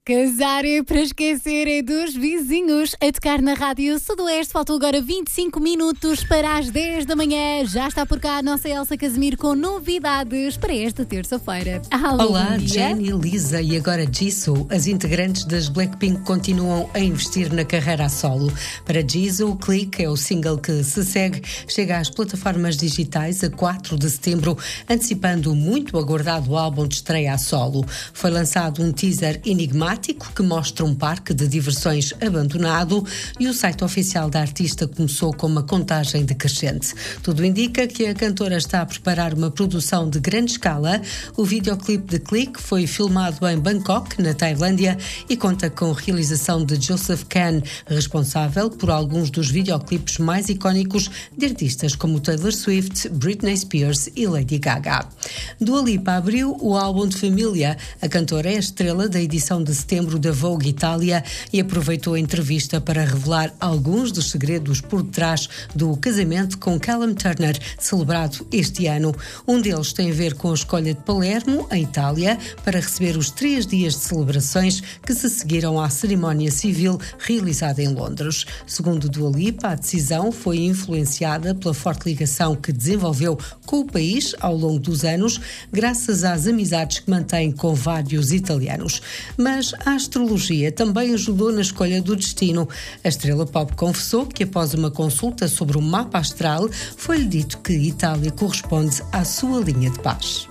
Casar é para esquecer é dos vizinhos. A tocar na Rádio Sudoeste. Faltam agora 25 minutos para as 10 da manhã. Já está por cá a nossa Elsa Casimiro com novidades para esta terça-feira. Alô, olá, Jenny, Lisa e agora Jisoo. As integrantes das Blackpink continuam a investir na carreira a solo. Para Jisoo, Click é o single que se segue. Chega às plataformas digitais a 4 de setembro, antecipando o muito aguardado álbum de estreia a solo. Foi lançado um teaser enigmático que mostra um parque de diversões abandonado e o site oficial da artista começou com uma contagem decrescente. Tudo indica que a cantora está a preparar uma produção de grande escala. O videoclipe de Click foi filmado em Bangkok, na Tailândia, e conta com a realização de Joseph Kahn, responsável por alguns dos videoclipes mais icónicos de artistas como Taylor Swift, Britney Spears e Lady Gaga. Dua Lipa abriu o álbum de família. A cantora é a estrela da edição de setembro da Vogue Itália e aproveitou a entrevista para revelar alguns dos segredos por detrás do casamento com Callum Turner, celebrado este ano. Um deles tem a ver com a escolha de Palermo, em Itália, para receber os 3 dias de celebrações que se seguiram à cerimónia civil realizada em Londres. Segundo Dua Lipa, a decisão foi influenciada pela forte ligação que desenvolveu com o país ao longo dos anos, graças às amizades que mantém com vários italianos. Mas a astrologia também ajudou na escolha do destino. A estrela pop confessou que após uma consulta sobre o mapa astral, foi-lhe dito que Itália corresponde à sua linha de paz.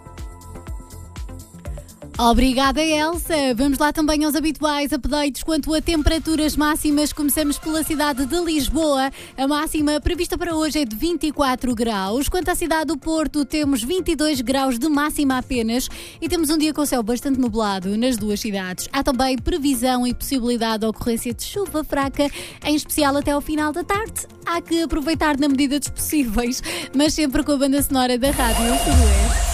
Obrigada, Elsa. Vamos lá também aos habituais updates quanto a temperaturas máximas. Começamos pela cidade de Lisboa. A máxima prevista para hoje é de 24 graus. Quanto à cidade do Porto, temos 22 graus de máxima apenas e temos um dia com o céu bastante nublado nas duas cidades. Há também previsão e possibilidade de ocorrência de chuva fraca, em especial até ao final da tarde. Há que aproveitar na medida dos possíveis, mas sempre com a banda sonora da Rádio Sudoeste.